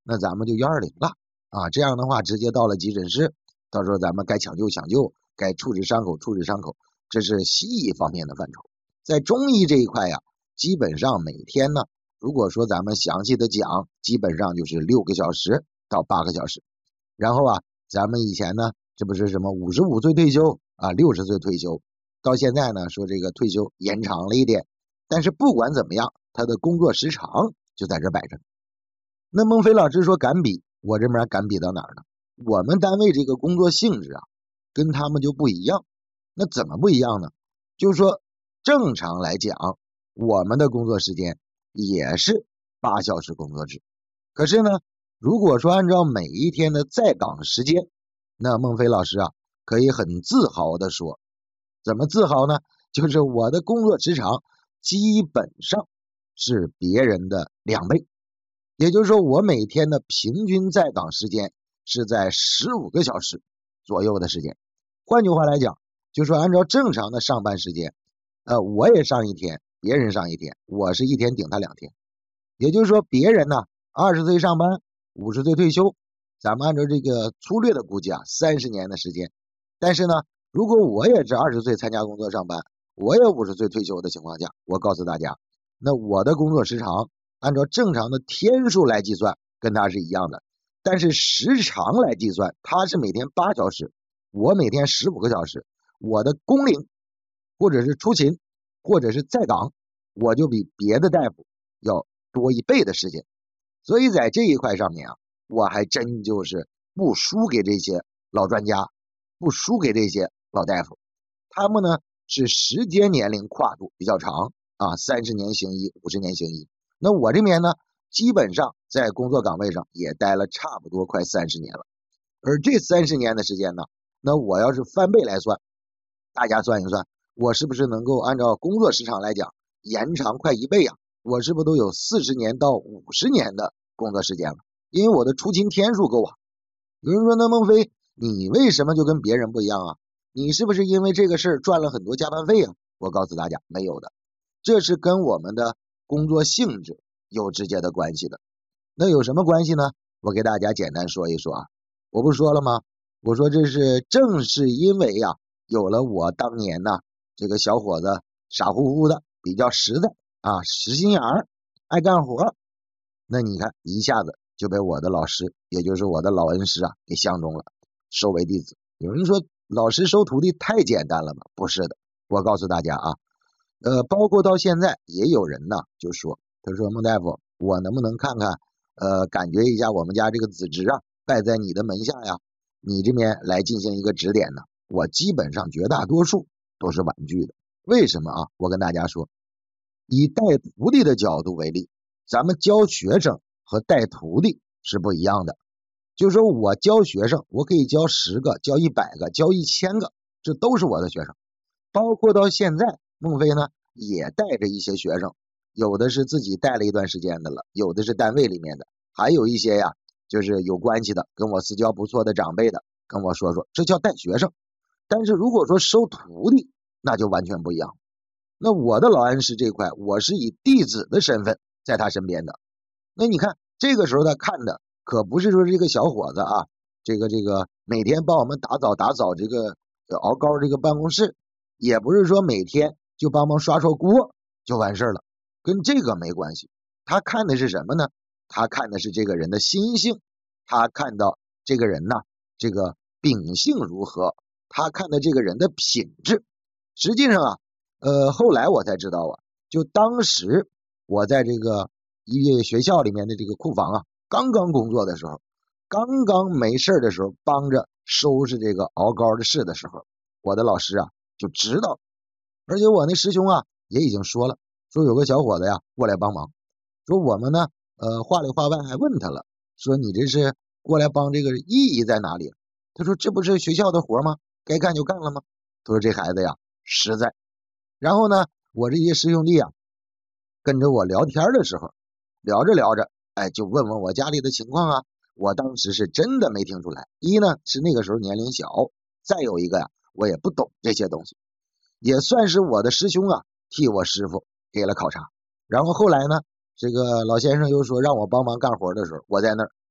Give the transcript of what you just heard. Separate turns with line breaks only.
那咱们就120了啊。这样的话，直接到了急诊室，到时候咱们该抢救抢救，该处置伤口处置伤口，这是西医方面的范畴。在中医这一块呀，基本上每天呢，如果说咱们详细的讲，基本上就是6个小时到8个小时。然后啊，咱们以前呢，这不是什么55岁退休啊，60岁退休，到现在呢说这个退休延长了一点，但是不管怎么样，他的工作时长就在这摆着。那孟非老师说敢比，我这边敢比到哪儿呢？我们单位这个工作性质啊，跟他们就不一样。那怎么不一样呢？就是说正常来讲，我们的工作时间也是8小时工作制。可是呢，如果说按照每一天的在岗时间，那孟非老师啊，可以很自豪的说，怎么自豪呢？就是我的工作时长基本上是别人的2倍。也就是说，我每天的平均在岗时间是在15个小时左右的时间。换句话来讲，就说按照正常的上班时间，我也上一天，别人上一天，我是一天顶他2天。也就是说，别人呢20岁上班，50岁退休，咱们按照这个粗略的估计啊，30年的时间。但是呢，如果我也是20岁参加工作上班，我也50岁退休的情况下，我告诉大家，那我的工作时长按照正常的天数来计算，跟他是一样的。但是时长来计算，他是每天8小时，我每天15个小时，我的工龄或者是出勤或者是在岗，我就比别的大夫要多1倍的时间。所以在这一块上面啊，我还真就是不输给这些老专家，不输给这些老大夫。他们呢是时间年龄跨度比较长啊，30年行医，50年行医。那我这边呢，基本上在工作岗位上也待了差不多快30年了。而这30年的时间呢，那我要是翻倍来算，大家算一算，我是不是能够按照工作时长来讲延长快1倍啊？我是不是都有40年到50年的工作时间了？因为我的出勤天数够啊。有人说，那孟非，你为什么就跟别人不一样啊？你是不是因为这个事儿赚了很多加班费啊？我告诉大家，没有的，这是跟我们的工作性质有直接的关系的。那有什么关系呢？我给大家简单说一说啊。我不说了吗？我说这是正是因为呀，有了我当年呢，这个小伙子傻乎乎的，比较实在啊，实心眼儿，爱干活，那你看一下子就被我的老师，也就是我的老恩师啊，给相中了，收为弟子。有人说老师收徒弟太简单了吗？不是的，我告诉大家啊，包括到现在也有人呢就说，他说孟大夫，我能不能看看感觉一下我们家这个子侄啊拜在你的门下呀，你这边来进行一个指点呢？我基本上绝大多数都是婉拒的。为什么啊？我跟大家说，以带徒弟的角度为例，咱们教学生和带徒弟是不一样的。就是说我教学生，我可以教10个，教100个，教1000个，这都是我的学生。包括到现在，孟非呢也带着一些学生，有的是自己带了一段时间的了，有的是单位里面的，还有一些呀就是有关系的，跟我私交不错的长辈的，跟我说说，这叫带学生。但是如果说收徒弟，那就完全不一样。那我的老恩师这块，我是以弟子的身份在他身边的。那你看这个时候他看的可不是说这个小伙子啊，这个每天帮我们打扫这个熬膏这个办公室，也不是说每天就帮忙刷锅就完事了，跟这个没关系。他看的是什么呢？他看的是这个人的心性，他看到这个人呢，这个秉性如何，他看的这个人的品质。实际上啊，后来我才知道啊，就当时我在这个学校里面的这个库房啊，刚刚工作的时候，刚刚没事的时候，帮着收拾这个熬膏的事的时候，我的老师啊就知道，而且我那师兄啊也已经说了，说有个小伙子呀过来帮忙，说我们呢话里话外还问他了，说你这是过来帮，这个意义在哪里？他说这不是学校的活吗？该干就干了吗？他说这孩子呀实在。然后呢，我这些师兄弟啊跟着我聊天的时候，聊着聊着，哎，就问问我家里的情况啊。我当时是真的没听出来，一呢是那个时候年龄小，再有一个呀，我也不懂这些东西，也算是我的师兄啊替我师傅给了考察。然后后来呢，这个老先生又说让我帮忙干活的时候，我在那儿